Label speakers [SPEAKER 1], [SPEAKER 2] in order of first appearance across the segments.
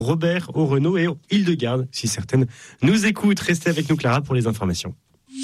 [SPEAKER 1] Robert, au Renault et au Île-de-Garde. Si certaines nous écoutent, restez avec nous Clara pour les informations.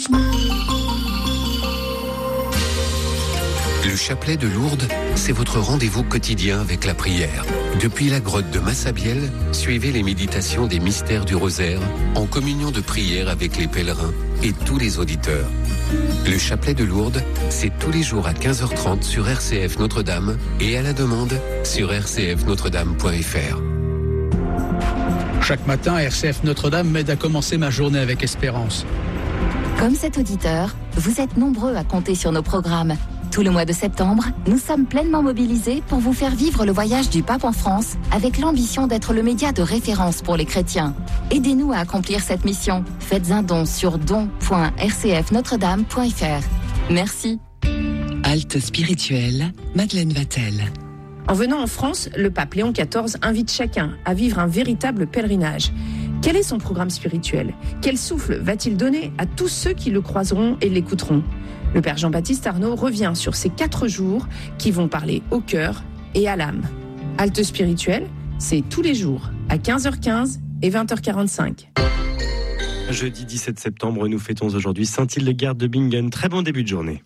[SPEAKER 2] Le chapelet de Lourdes, c'est votre rendez-vous quotidien avec la prière. Depuis la grotte de Massabielle, suivez les méditations des mystères du rosaire en communion de prière avec les pèlerins et tous les auditeurs. Le chapelet de Lourdes, c'est tous les jours à 15h30 sur RCF Notre-Dame et à la demande sur rcfnotredame.fr.
[SPEAKER 3] Chaque matin, RCF Notre-Dame m'aide à commencer ma journée avec espérance.
[SPEAKER 4] Comme cet auditeur, vous êtes nombreux à compter sur nos programmes. Tout le mois de septembre, nous sommes pleinement mobilisés pour vous faire vivre le voyage du pape en France avec l'ambition d'être le média de référence pour les chrétiens. Aidez-nous à accomplir cette mission. Faites un don sur don.rcfnotredame.fr. Merci.
[SPEAKER 5] Halte spirituelle, Madeleine Vatel.
[SPEAKER 6] En venant en France, le pape Léon XIV invite chacun à vivre un véritable pèlerinage. Quel est son programme spirituel ? Quel souffle va-t-il donner à tous ceux qui le croiseront et l'écouteront ? Le père Jean-Baptiste Arnaud revient sur ces 4 jours qui vont parler au cœur et à l'âme. Halte spirituelle, c'est tous les jours à 15h15 et 20h45.
[SPEAKER 1] Jeudi 17 septembre, nous fêtons aujourd'hui Saint-Hildegarde de Bingen. Très bon début de journée.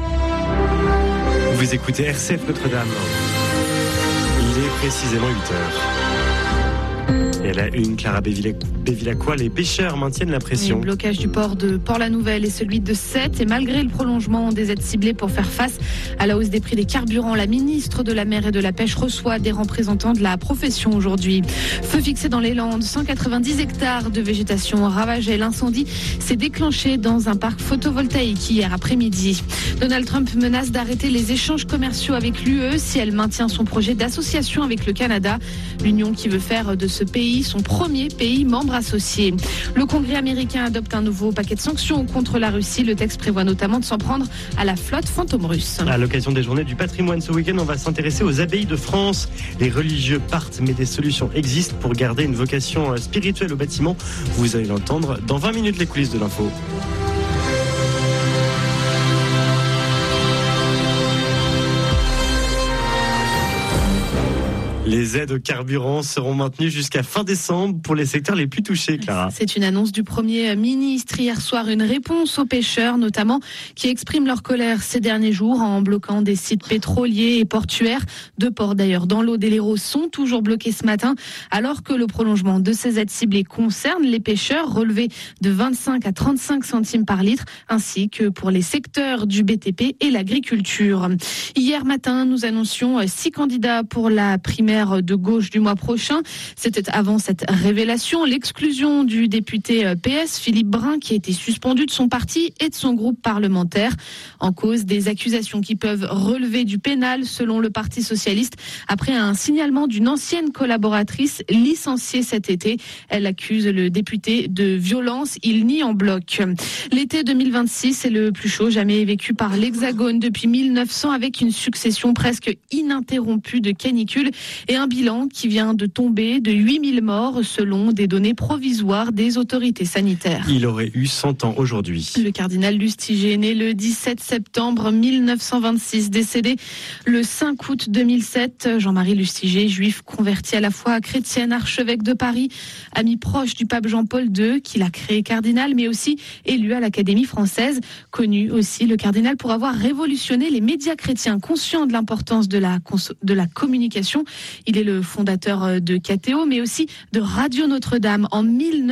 [SPEAKER 1] Vous écoutez RCF Notre-Dame. Il est précisément 8h. Et à la une, Clara Bevilacqua, les pêcheurs maintiennent la pression.
[SPEAKER 7] Le blocage du port de Port-la-Nouvelle est celui de Sète. Et malgré le prolongement des aides ciblées pour faire face à la hausse des prix des carburants, la ministre de la Mer et de la Pêche reçoit des représentants de la profession aujourd'hui. Feu fixé dans les Landes, 190 hectares de végétation ravagée. L'incendie s'est déclenché dans un parc photovoltaïque hier après-midi. Donald Trump menace d'arrêter les échanges commerciaux avec l'UE si elle maintient son projet d'association avec le Canada. L'Union qui veut faire de ce pays son premier pays membre associé. Le Congrès américain adopte un nouveau paquet de sanctions contre la Russie. Le texte prévoit notamment de s'en prendre à la flotte fantôme russe.
[SPEAKER 1] À l'occasion des journées du patrimoine ce week-end, on va s'intéresser aux abbayes de France. Les religieux partent, mais des solutions existent pour garder une vocation spirituelle au bâtiment. Vous allez l'entendre dans 20 minutes, les coulisses de l'info. Les aides au carburant seront maintenues jusqu'à fin décembre pour les secteurs les plus touchés, Clara.
[SPEAKER 7] C'est une annonce du Premier ministre hier soir, une réponse aux pêcheurs notamment qui expriment leur colère ces derniers jours en bloquant des sites pétroliers et portuaires. 2 ports d'ailleurs dans l'Aude et l'Hérault sont toujours bloqués ce matin alors que le prolongement de ces aides ciblées concerne les pêcheurs relevés de 25 à 35 centimes par litre ainsi que pour les secteurs du BTP et l'agriculture. Hier matin, nous annoncions 6 candidats pour la primaire de gauche du mois prochain. C'était avant cette révélation, l'exclusion du député PS Philippe Brun qui a été suspendu de son parti et de son groupe parlementaire en cause des accusations qui peuvent relever du pénal selon le Parti socialiste après un signalement d'une ancienne collaboratrice licenciée cet été. Elle accuse le député de violence, il nie en bloc. L'été 2026 est le plus chaud jamais vécu par l'Hexagone depuis 1900 avec une succession presque ininterrompue de canicules et un bilan qui vient de tomber de 8000 morts selon des données provisoires des autorités sanitaires.
[SPEAKER 1] Il aurait eu 100 ans aujourd'hui.
[SPEAKER 7] Le cardinal Lustiger, né le 17 septembre 1926, décédé le 5 août 2007. Jean-Marie Lustiger, juif converti à la foi chrétienne, archevêque de Paris, ami proche du pape Jean-Paul II, qui l'a créé cardinal, mais aussi élu à l'Académie française. Connu aussi, le cardinal, pour avoir révolutionné les médias chrétiens, conscient de l'importance de la communication. Il est le fondateur de KTO, mais aussi de Radio Notre-Dame en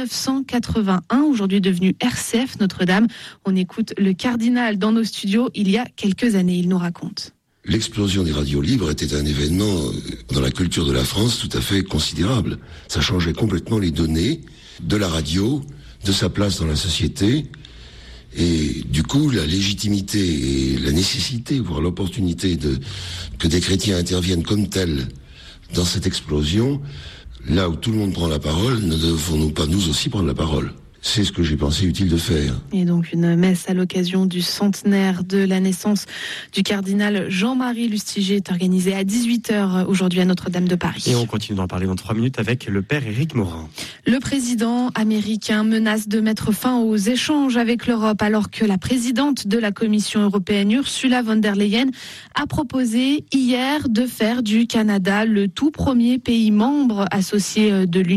[SPEAKER 7] 1981, aujourd'hui devenu RCF Notre-Dame. On écoute le cardinal dans nos studios il y a quelques années, il nous raconte.
[SPEAKER 8] L'explosion des radios libres était un événement dans la culture de la France tout à fait considérable. Ça changeait complètement les données de la radio, de sa place dans la société. Et du coup, la légitimité et la nécessité, voire l'opportunité que des chrétiens interviennent comme tels dans cette explosion, là où tout le monde prend la parole, ne devons-nous pas nous aussi prendre la parole ? C'est ce que j'ai pensé utile de faire.
[SPEAKER 7] Et donc une messe à l'occasion du centenaire de la naissance du cardinal Jean-Marie Lustiger est organisée à 18h aujourd'hui à Notre-Dame de Paris.
[SPEAKER 1] Et on continue d'en parler dans 3 minutes avec le père Éric Morin.
[SPEAKER 7] Le président américain menace de mettre fin aux échanges avec l'Europe alors que la présidente de la Commission européenne, Ursula von der Leyen, a proposé hier de faire du Canada le tout premier pays membre associé de l'Union